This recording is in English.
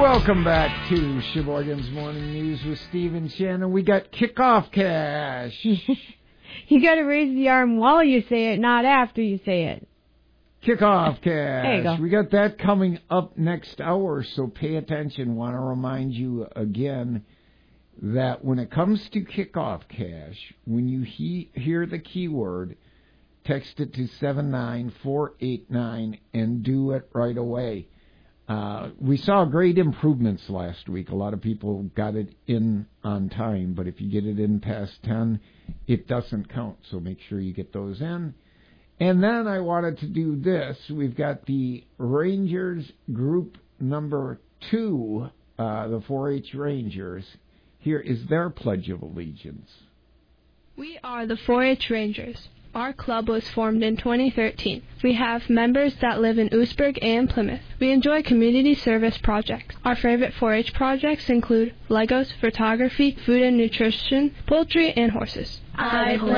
Welcome back to Sheboygan's Morning News with Steve and Shannon. We got kickoff cash. You got to raise the arm while you say it, not after you say it. Kickoff cash. There you go. We got that coming up next hour, so pay attention. Want to remind you again that when it comes to kickoff cash, when you hear the keyword, text it to 79489 and do it right away. We saw great improvements last week. A lot of people got it in on time, but if you get it in past 10, it doesn't count. So make sure you get those in. And then I wanted to do this. We've got the Rangers group number 2, the 4-H Rangers. Here is their Pledge of Allegiance. We are the 4-H Rangers. Our club was formed in 2013. We have members that live in Oostburg and Plymouth. We enjoy community service projects. Our favorite 4-H projects include Legos, photography, food and nutrition, poultry, and horses.